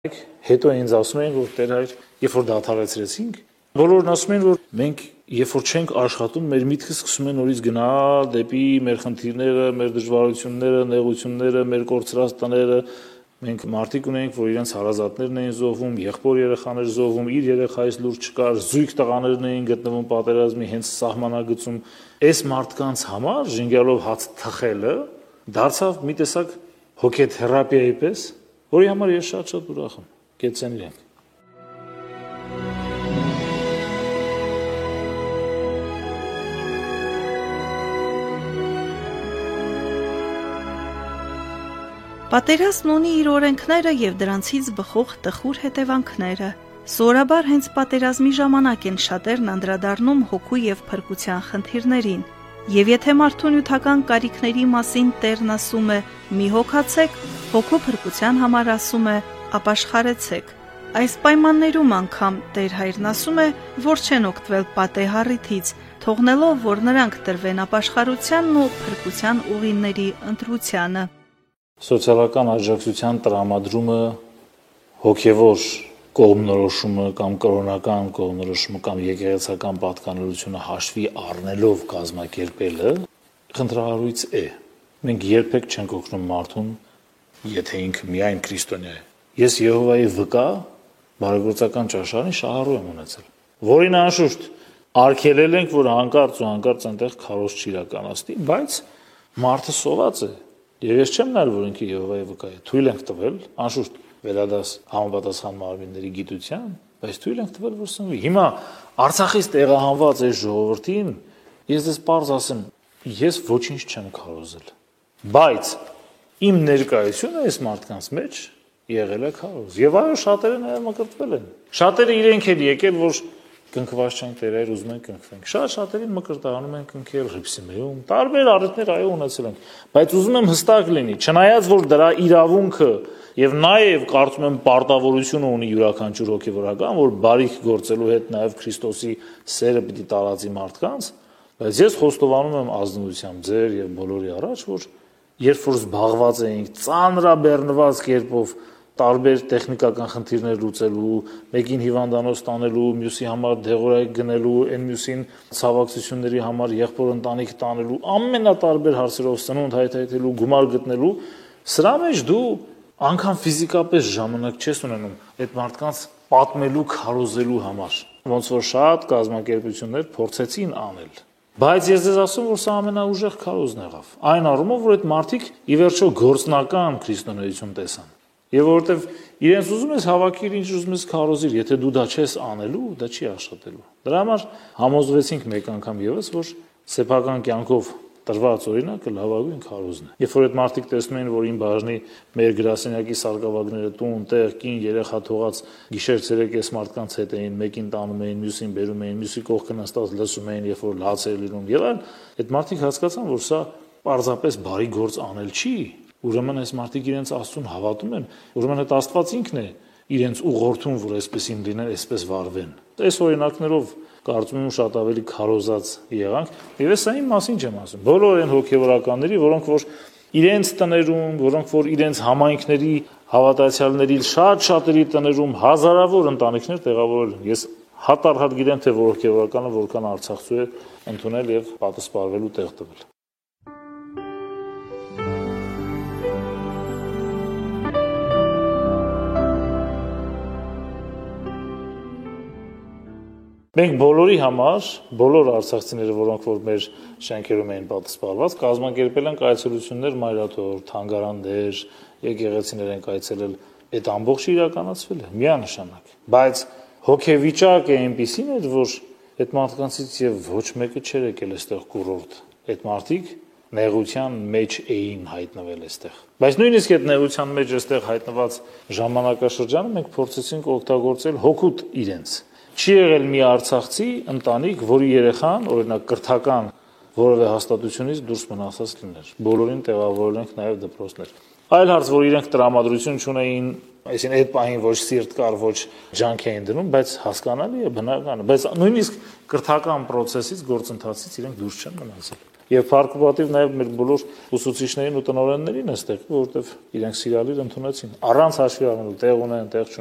Հետո ինձ ասում էին, որ Տեր հայր, երբ որ դադարեցրեցինք, բոլորն ասում են, որ մենք երբ որ չենք աշխատում, մեր միտքը սկսում է նորից գնալ դեպի մեր խնդիրները, մեր դժվարությունները, նեղությունները, մեր կորցրած տները։ Մենք մարդիկ ունենք, որ իրենց հարազատներն էին զոհվում, եղբոր երեխաներ զոհվում, իր երեխայից լուրջ չկար, զույգ տղաներն էին գտնվում պատերազմի հենց սահմանագծում։ Այս մարդկանց համար ժենգյալով հաց թխելը դարձավ մի տեսակ հոգեթերապիայի պես, որի համար ես շատ ուրախ եմ։ Կեցեն իրենք։ Պատերազմն ունի իր օրենքները եւ դրանցից բխող տխուր հետևանքները։ Սովորաբար հենց պատերազմի ժամանակ են շատերն անդրադառնում հոգու եւ փրկության խնդիրներին։ Եվ եթե մարդու նյութական կարիքների մասին Տերն ասում է՝ մի հոգացեք, հոգու փրկության համար ասում է՝ ապաշխարեցեք։ Այս պայմաններում անգամ Տեր հայրն ասում է, որ չեն օգտվել պատեհառիթից, թողնելով, որ նրանք տրվեն ապաշխարությանն ու փրկության ուղիների ընտրությանը։ Սոցիալական աջակցության տրամադրումը, հոգևոր կողմնորոշումը կամ կրոնական կողմնորոշումը կամ եկեղեցական պատկանելությունը հաշվի առնելով կազմակերպելը խնդրահարույց է։ Մենք երբեք չենք օգնում մարդուն, եթե ինքը միայն քրիստոնյա է։ Ես Եհովայի վկա բարեգործական ճաշարանի շահառու եմ ունեցել, որին անշուշտ արգելել ենք, որ հանկարծ այնտեղ քարոզ չիրականացնի, բայց մարդը սոված է։ Եվ ես չեմ նայել, որ ինքը Եհովայի վկա է, թույլ ենք տվել, անշուշտ վերադաս համապատասխան մարմինների գիտության, բայց թույլ ենք տվել, որ սնվի։ Հիմա Արցախից տեղահանված այս ժողովրդին ես դες պարզ ասեմ, ես ոչինչ չեմ քարոզել, բայց իմ ներկայությունը այս մարդկանց մեջ եղել է քարոզ։ Եվ այո, շատերը նաև մկրտվել են։ Շատերը իրենք են եկել, որ կնքված չենք Տեր հայր, ուզում ենք կնքվենք։ Շատերին մկրտանում են կնքել Հռիփսիմեում, տարբեր առիթներ այո ունեցել են, բայց ուզում եմ հստակ լինի, չնայած որ դրա իրավունքը եւ նաեւ կարծում եմ պարտավորությունը ունի յուրաքանչյուր հոգեվորական, որ բարիք գործելու հետ նաեւ Քրիստոսի սերը պիտի տարածի մարդկանց, բայց ես խոստովանում եմ ազնվությամբ ձեր եւ բոլորի առաջ, որ երբ որ զբաղված էինք ծանրաբեռնված կերպով տարբեր տեխնիկական խնդիրներ լուծելու, մեկին հիվանդանոց տանելու, մյուսի համար դեղորայք գնելու, այն մյուսին ցավակցությունների համար եղբոր ընտանիք տանելու, ամենատարբեր հարցերով սնունդ հայթայթելու, գումար գտնելու, սրա մեջ դու անգամ ֆիզիկապես ժամանակ չես ունենում այդ մարդկանց պատմելու, քարոզելու համար, ոնց որ շատ կազմակերպություններ փորձեցին անել։ Բայց ես ձեզ ասում, որ սա ամենաուժեղ քարոզն եղավ։ Այն առումով, որ այդ մարդիկ ի վերջո գործնական քրիստոնեություն տեսան։ Եվ որովհետև իրենց ուզում ես հավաքիր, ինչ ուզում ես քարոզիր, եթե դու դա չես անելու, դա չի աշխատելու։ Դրա համար համոզվեցինք մեկ անգամ եւս, որ սեփական կյանքով տրված օրինակը լավագույն քարոզն է։ Երբ որ այդ մարդիկ տեսնում են, որ ին բաժնի մեր գրասենյակի սարկավագները տուն, տեղ, կին, երեխա թողած գիշեր-ցերեկ այս մարդկանց հետ էին, մեկին տանում էին, մյուսին բերում էին, մյուսի կողքը նստած լսում էին, երբ որ լաց էր լինում եւ այլն, այդ մարդիկ հասկացան, որ սա պարզապես բարի գործ անել չի։ Ուրեմն այս մարդիկ իրենց Աստծուն հավատում են, ուրեմն այդ Աստված ինքն է իրենց ուղղորդում, որ այսպեսին լինեն, այսպես վարվեն։ Այս օրինակներով կարծում եմ շատ ավելի քարոզած եղանք, եւ ես այն մասին չեմ ասում։ Բոլոր այն հոգեվորականների, որոնք որ իրենց տներում, որոնք որ իրենց համայնքների հավատացյալների շատ-շատերի տներում հազարավոր ընտանիքներ տեղավորել են։ Ես հատառհատ գիտեմ, թե որ հոգեվորականը որքան արցախցու է ընդունել եւ պատասխանելու տեղ տվել։ Մենք բոլորի համար, բոլոր արցախցիները, որոնք որ մեր շենքերում էին պատասխանված, կազմակերպել են այցելություններ մայրաթոր, թանգարաններ, եկեղեցիներ են այցելել, այդ ամբողջը իրականացվել է միանշանակ։ Բայց հոգեվիճակը այնպիսին էր, որ այդ մարդկանցից եւ ոչ մեկը չէր եկել այստեղ կուրորտ։ Այդ մարդիկ նեղության մեջ էին հայտնվել այստեղ։ Բայց նույնիսկ այդ նեղության մեջ այստեղ հայտնված ժամանակաշրջանը մենք փորձեցինք օգտագործել հոգուտ իրենց։ Չի եղել մի արցախցի ընտանիք, որի երեխան, օրինակ կրթական որևէ հաստատությունից դուրս մնացած լիներ։ Բոլորին տեղավորել ենք նաև դպրոցներ։ Այլ հարց, որ իրենք տրամադրություն չունեին, այսինքն այդ պահին ոչ սիրտ կար, ոչ ջանք էին դնում, բայց հասկանալի է, բնական է, բայց նույնիսկ կրթական process-ից, գործընթացից իրենք դուրս չեն մնացել։ Եվ փառք նաև մեր բոլոր ուսուցիչներին ու տնօրեններին այստեղ, որովհետև իրենք սիրալիր ընդունեցին, առանց հաշվի առնելու տեղ ունեն, տեղ չունեն։